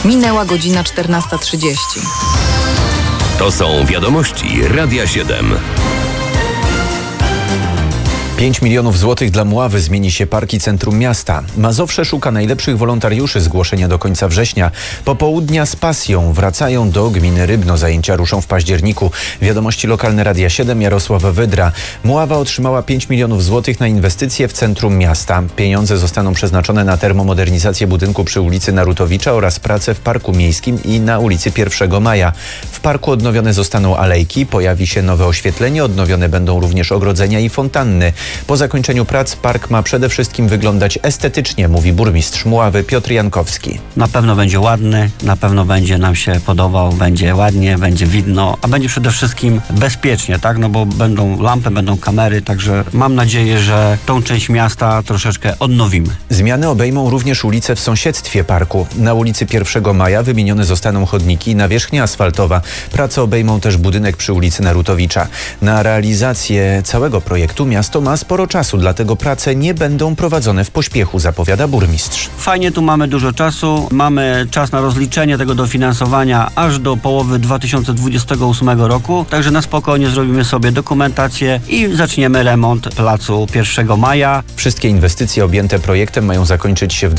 Minęła godzina 14:30. To są wiadomości Radia 7. 5 milionów złotych dla Mławy zmieni się park i centrum miasta. Mazowsze szuka najlepszych wolontariuszy. Zgłoszenia do końca września. Popołudnia z pasją wracają do gminy Rybno. Zajęcia ruszą w październiku. Wiadomości lokalne Radia 7, Jarosław Wydra. Mława otrzymała 5 milionów złotych na inwestycje w centrum miasta. Pieniądze zostaną przeznaczone na termomodernizację budynku przy ulicy Narutowicza oraz pracę w parku miejskim i na ulicy 1 Maja. W parku odnowione zostaną alejki, pojawi się nowe oświetlenie, odnowione będą również ogrodzenia i fontanny. Po zakończeniu prac park ma przede wszystkim wyglądać estetycznie, mówi burmistrz Mławy Piotr Jankowski. Na pewno będzie ładny, na pewno będzie nam się podobał, będzie ładnie, będzie widno, a będzie przede wszystkim bezpiecznie, tak? No bo będą lampy, będą kamery, także mam nadzieję, że tą część miasta troszeczkę odnowimy. Zmiany obejmą również ulice w sąsiedztwie parku. Na ulicy 1 Maja wymienione zostaną chodniki i nawierzchnia asfaltowa. Prace obejmą też budynek przy ulicy Narutowicza. Na realizację całego projektu miasto ma sporo czasu, dlatego prace nie będą prowadzone w pośpiechu, zapowiada burmistrz. Fajnie, tu mamy dużo czasu, mamy czas na rozliczenie tego dofinansowania aż do połowy 2028 roku, także na spokojnie zrobimy sobie dokumentację i zaczniemy remont placu 1 Maja. Wszystkie inwestycje objęte projektem mają zakończyć się w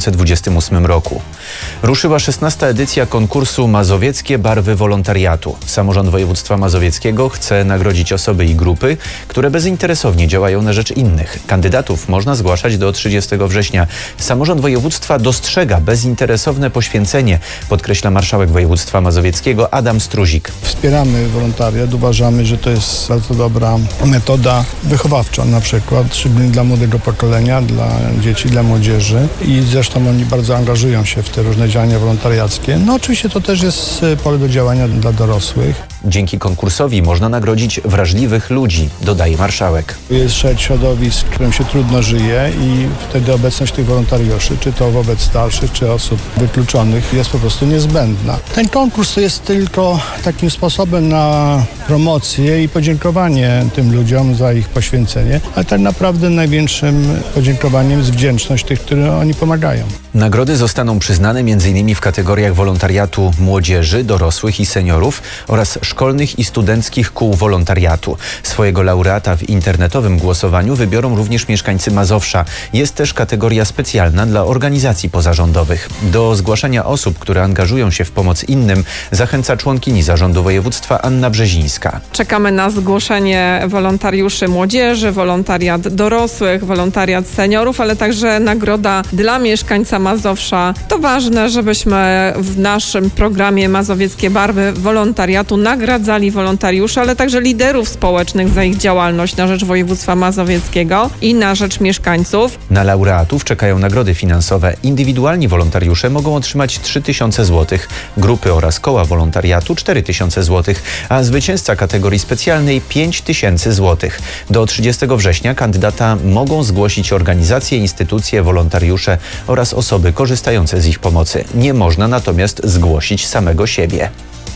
2028 roku. Ruszyła 16. edycja konkursu Mazowieckie Barwy Wolontariatu. Samorząd województwa mazowieckiego chce nagrodzić osoby i grupy, które bezinteresownie działają na rzecz innych. Kandydatów można zgłaszać do 30 września. Samorząd województwa dostrzega bezinteresowne poświęcenie, podkreśla marszałek województwa mazowieckiego Adam Struzik. Wspieramy wolontariat, uważamy, że to jest bardzo dobra metoda wychowawcza na przykład, szczególnie dla młodego pokolenia, dla dzieci, dla młodzieży i zresztą oni bardzo angażują się w te różne działania wolontariackie. No oczywiście to też jest pole do działania dla dorosłych. Dzięki konkursowi można nagrodzić wrażliwych ludzi, dodaje marszałek. Jest szereg środowisk, którym się trudno żyje i wtedy obecność tych wolontariuszy, czy to wobec starszych, czy osób wykluczonych, jest po prostu niezbędna. Ten konkurs to jest tylko takim sposobem na promocję i podziękowanie tym ludziom za ich poświęcenie, ale tak naprawdę największym podziękowaniem jest wdzięczność tych, którym oni pomagają. Nagrody zostaną przyznane m.in. w kategoriach wolontariatu młodzieży, dorosłych i seniorów oraz szkolnych i studenckich kół wolontariatu. Swojego laureata w internetowym głosowaniu wybiorą również mieszkańcy Mazowsza. Jest też kategoria specjalna dla organizacji pozarządowych. Do zgłaszania osób, które angażują się w pomoc innym, zachęca członkini zarządu województwa Anna Brzezińska. Czekamy na zgłoszenie wolontariuszy młodzieży, wolontariat dorosłych, wolontariat seniorów, ale także nagroda dla mieszkańca Mazowsza. To ważne, żebyśmy w naszym programie Mazowieckie Barwy Wolontariatu nagradzali wolontariuszy, ale także liderów społecznych za ich działalność na rzecz województwa mazowieckiego i na rzecz mieszkańców. Na laureatów czekają nagrody finansowe. Indywidualni wolontariusze mogą otrzymać 3000 zł, grupy oraz koła wolontariatu 4000 zł, a zwycięzca kategorii specjalnej 5000 zł. Do 30 września kandydata mogą zgłosić organizacje, instytucje, wolontariusze oraz osoby korzystające z ich pomocy. Nie można natomiast zgłosić samego siebie.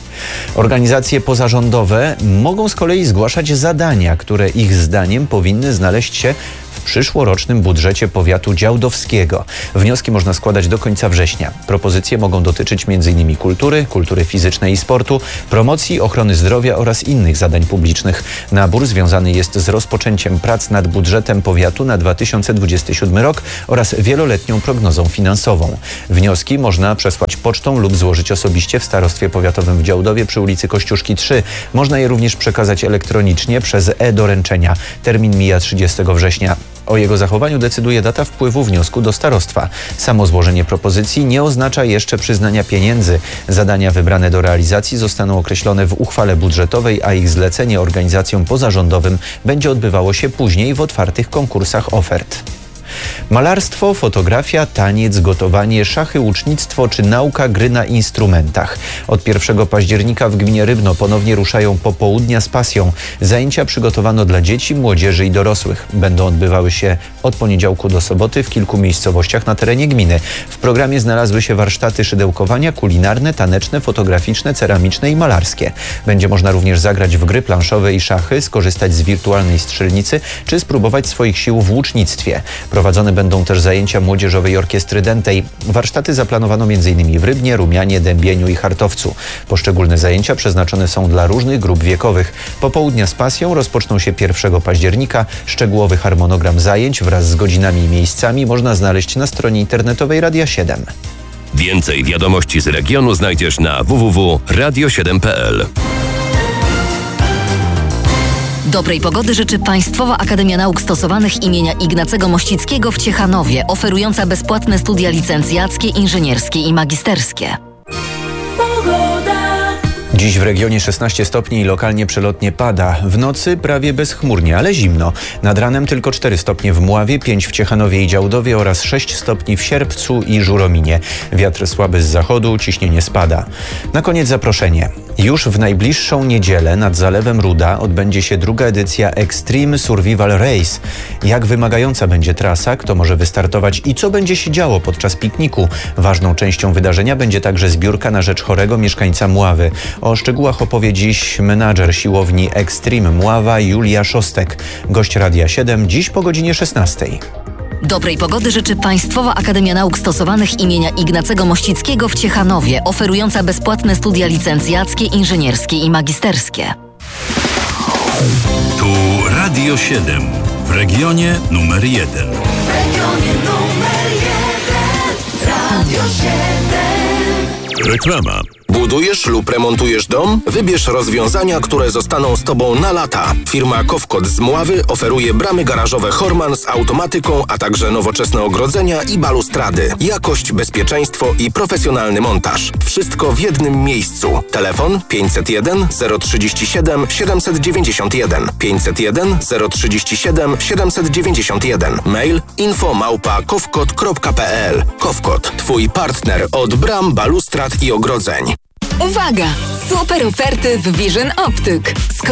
Organizacje pozarządowe mogą z kolei zgłaszać zadania, które ich zdaniem powinny znaleźć się w przyszłorocznym budżecie powiatu działdowskiego. Wnioski można składać do końca września. Propozycje mogą dotyczyć m.in. kultury fizycznej i sportu, promocji, ochrony zdrowia oraz innych zadań publicznych. Nabór związany jest z rozpoczęciem prac nad budżetem powiatu na 2027 rok oraz wieloletnią prognozą finansową. Wnioski można przesłać pocztą lub złożyć osobiście w Starostwie Powiatowym w Działdowie przy ulicy Kościuszki 3. Można je również przekazać elektronicznie przez e-doręczenia. Termin mija 30 września. O jego zachowaniu decyduje data wpływu wniosku do starostwa. Samo złożenie propozycji nie oznacza jeszcze przyznania pieniędzy. Zadania wybrane do realizacji zostaną określone w uchwale budżetowej, a ich zlecenie organizacjom pozarządowym będzie odbywało się później w otwartych konkursach ofert. Malarstwo, fotografia, taniec, gotowanie, szachy, łucznictwo czy nauka gry na instrumentach. Od 1 października w gminie Rybno ponownie ruszają popołudnia z pasją. Zajęcia przygotowano dla dzieci, młodzieży i dorosłych. Będą odbywały się od poniedziałku do soboty w kilku miejscowościach na terenie gminy. W programie znalazły się warsztaty szydełkowania, kulinarne, taneczne, fotograficzne, ceramiczne i malarskie. Będzie można również zagrać w gry planszowe i szachy, skorzystać z wirtualnej strzelnicy czy spróbować swoich sił w łucznictwie. Prowadzone będą też zajęcia Młodzieżowej Orkiestry Dętej. Warsztaty zaplanowano m.in. w Rybnie, Rumianie, Dębieniu i Chartowcu. Poszczególne zajęcia przeznaczone są dla różnych grup wiekowych. Popołudnia z pasją rozpoczną się 1 października. Szczegółowy harmonogram zajęć wraz z godzinami i miejscami można znaleźć na stronie internetowej Radia 7. Więcej wiadomości z regionu znajdziesz na www.radio7.pl. Dobrej pogody życzy Państwowa Akademia Nauk Stosowanych imienia Ignacego Mościckiego w Ciechanowie, oferująca bezpłatne studia licencjackie, inżynierskie i magisterskie. Dziś w regionie 16 stopni i lokalnie przelotnie pada. W nocy prawie bezchmurnie, ale zimno. Nad ranem tylko 4 stopnie w Mławie, 5 w Ciechanowie i Działdowie oraz 6 stopni w Sierpcu i Żurominie. Wiatr słaby z zachodu, ciśnienie spada. Na koniec zaproszenie. Już w najbliższą niedzielę nad Zalewem Ruda odbędzie się druga edycja Extreme Survival Race. Jak wymagająca będzie trasa, kto może wystartować i co będzie się działo podczas pikniku. Ważną częścią wydarzenia będzie także zbiórka na rzecz chorego mieszkańca Mławy. O szczegółach opowie dziś menadżer siłowni Extreme Mława Julia Szostek. Gość Radia 7 dziś po godzinie 16. Dobrej pogody życzy Państwowa Akademia Nauk Stosowanych imienia Ignacego Mościckiego w Ciechanowie, oferująca bezpłatne studia licencjackie, inżynierskie i magisterskie. Tu Radio 7 w regionie numer 1. W regionie numer 1 Radio 7. Reklama. Budujesz lub remontujesz dom? Wybierz rozwiązania, które zostaną z Tobą na lata. Firma Kowkot z Mławy oferuje bramy garażowe Horman z automatyką, a także nowoczesne ogrodzenia i balustrady. Jakość, bezpieczeństwo i profesjonalny montaż. Wszystko w jednym miejscu. Telefon 501 037 791 501 037 791. Mail info@kowkot.pl. Kowkot, Twój partner od bram, balustrad i ogrodzeń. Uwaga! Super oferty w Vision Optyk.